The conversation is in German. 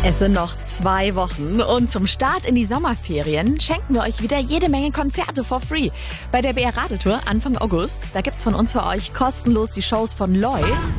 Es sind noch 2 Wochen und zum Start in die Sommerferien schenken wir euch wieder jede Menge Konzerte for free. Bei der BR Radeltour Anfang August, da gibt's von uns für euch kostenlos die Shows von Loy,